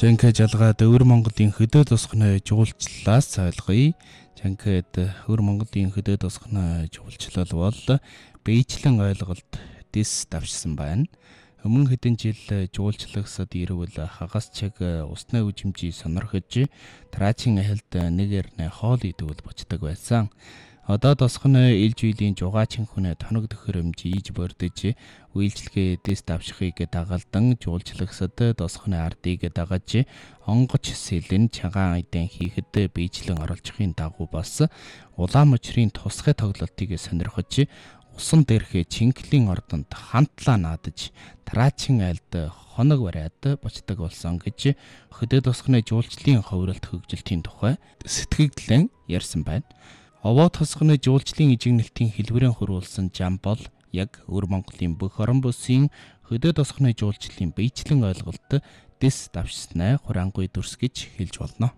Жинхэнэ жалгаад өвөр Монголын хөдөө тосгоны жуулчлалаас ойлгоё. Жинхэнэ өвөр Монголын хөдөө тосгоны жуулчлал бол биечлэн ойлголт дэс давшсан байна. Өмнө хэдэн жил жуулчлагсад ирвэл хагас чиг усны үжимжийг сонирхож траачийн ахилд нэгэрнэ хоол идвэл бочдог байсан. Одоо тосгоны илж үйлийн жугаачин хүнэ тоног төхөөрөмж ийж бордож үйлчлэгээ дэс давшихыг дагалдан жуулчлагсад тосгоны ардыг дагаж онгоч сэлэн чагаан эдэн хийхэд биечлэн оруулахын дагуу бас улаан мөчрийн тусгай тоглолтыг сонирхож усан дээрх чингэлийн ордонд хамтлаа наадаж траачийн айлд хоног бариад бочдог болсон гэж хөдөө тосгоны жуулчлалын ховролт хөгжилтийн тухай сэтгэгдлэн ярьсан байна. Овоо тосгоны жуулчлалын ижигнэлтийн хэлбэрэн хөрвүүлсэн зам бол яг өвөр Монголын бүх орон бүсийн хөдөө тосгоны жуулчлалын биечлэн ойлголт дэс давшснаа хураангуй дүрс гэж хэлж болно.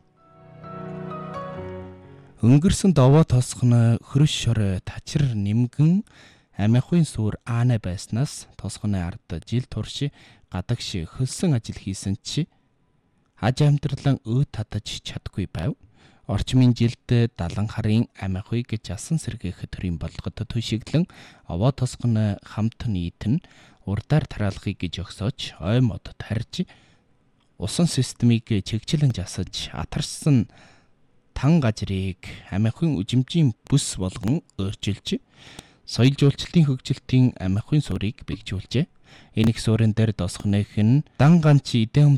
Өнгөрсөн овоо тосгоны хөрөш шор тачир нэмгэн амихын сүр аана байснаас тосгоны ард жил турш гадагш хөлсөн ажил хийсэн чи аж амьдралан татаж чадгүй байв. Орчмын жилд 70 харын амихыг жасан сэргээх төрийн болгоод төшиглэн овоо тосгоны хамт нийтэн урдаар тараалахыг гэж өгсөж ой мод тарж усан системийг чигчлэн жасаж атарсан тан газрыг амихын үжимжийн бүс болгон өөрчилж соёл жуулчлалын хөгжилтийн амихын суурийг бэхжүүлжээ. Энэ их суурин дээр тосгоных нь дан ганц эдэм